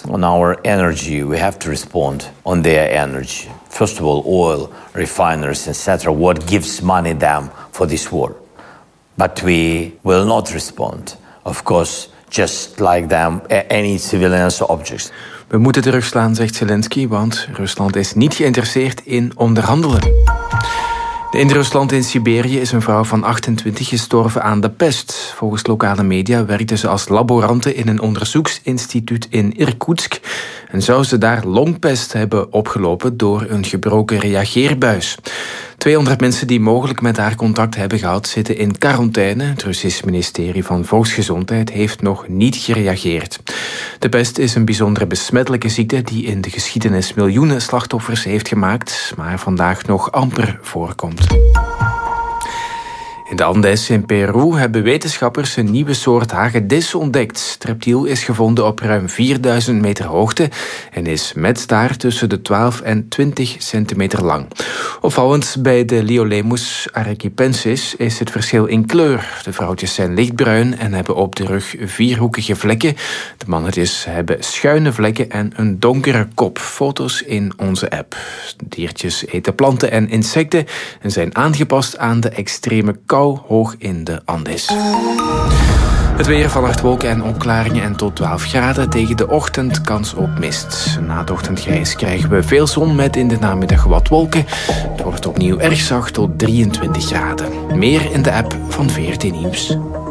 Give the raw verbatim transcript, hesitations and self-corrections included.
on our energy, we have to respond on their energy. First of all, oil, refineries, et cetera. What gives money them for this war? But we will not respond, of course, just like them, any civilians or objects. We moeten terugslaan, zegt Zelensky, want Rusland is niet geïnteresseerd in onderhandelen. In Rusland in Siberië is een vrouw van achtentwintig gestorven aan de pest. Volgens lokale media werkte ze als laborante in een onderzoeksinstituut in Irkoetsk en zou ze daar longpest hebben opgelopen door een gebroken reageerbuis. tweehonderd mensen die mogelijk met haar contact hebben gehad zitten in quarantaine. Het Russisch ministerie van Volksgezondheid heeft nog niet gereageerd. De pest is een bijzondere besmettelijke ziekte die in de geschiedenis miljoenen slachtoffers heeft gemaakt, maar vandaag nog amper voorkomt. In de Andes in Peru hebben wetenschappers een nieuwe soort hagedis ontdekt. Het reptiel is gevonden op ruim vierduizend meter hoogte en is met staart tussen de twaalf en twintig centimeter lang. Opvallend bij de Liolemus arequipensis is het verschil in kleur. De vrouwtjes zijn lichtbruin en hebben op de rug vierhoekige vlekken. De mannetjes hebben schuine vlekken en een donkere kop. Foto's in onze app. De diertjes eten planten en insecten en zijn aangepast aan de extreme kou hoog in de Andes. Het weer, vannacht wolken en opklaringen en tot twaalf graden. Tegen de ochtend kans op mist. Na het ochtendgrijs krijgen we veel zon met in de namiddag wat wolken. Het wordt opnieuw erg zacht tot drieëntwintig graden. Meer in de app van V R T Nieuws.